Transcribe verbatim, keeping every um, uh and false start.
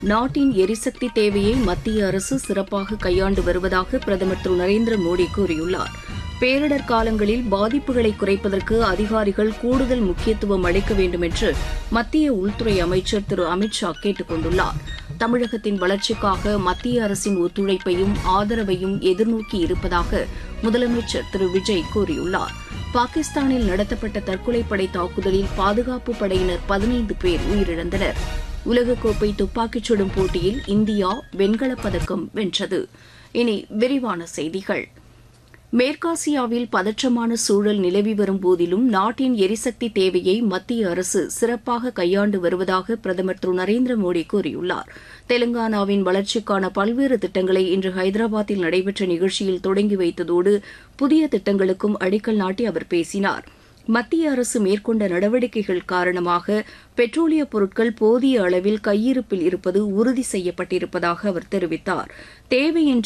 நாட்டின் எரிசக்தி தேவையை மத்திய அரசு சிறப்பாக கையாண்டு வருவதாக பிரதமர் திரு நரேந்திர மோடி கூறியுள்ளார். பேரிடர் காலங்களில் பாதிப்புகளை குறைப்பதற்கு அதிகாரிகள் கூடுதல் முக்கியத்துவம் அளிக்க வேண்டும் என்று மத்திய உள்துறை அமைச்சர் திரு அமித் ஷா கேட்டுக் கொண்டுள்ளார். தமிழகத்தின் வளர்ச்சிக்காக மத்திய அரசின் ஒத்துழைப்பையும் ஆதரவையும் எதிர்நோக்கி இருப்பதாக முதலமைச்சர் திரு விஜய் கூறியுள்ளார். பாகிஸ்தானில் நடத்தப்பட்ட தற்கொலைப்படை தாக்குதலில் பாதுகாப்பு படையினர் பதினைந்து பேர் உயிரிழந்தனர். உலகக்கோப்பை துப்பாக்கிச் சுடும் போட்டியில் இந்தியா வெண்கலப் பதக்கம் வென்றது. இனி விரிவான செய்திகள். மேற்காசியாவில் பதற்றமான சூழல் நிலவி வரும் போதிலும் நாட்டின் எரிசக்தி தேவையை மத்திய அரசு சிறப்பாக கையாண்டு வருவதாக பிரதமர் திரு நரேந்திர மோடி கூறியுள்ளார். தெலங்கானாவின் வளர்ச்சிக்கான பல்வேறு திட்டங்களை இன்று ஹைதராபாத்தில் நடைபெற்ற நிகழ்ச்சியில் தொடங்கி வைத்ததோடு புதிய திட்டங்களுக்கும் அடிக்கல் நாட்டி அவர் பேசினார். மத்திய அரசு மேற்கொண்ட நடவடிக்கைகள் காரணமாக பெட்ரோலிய பொருட்கள் போதிய அளவில் கையிருப்பில் இருப்பது உறுதி செய்யப்பட்டிருப்பதாக அவர் தெரிவித்தார். தேவையின்றி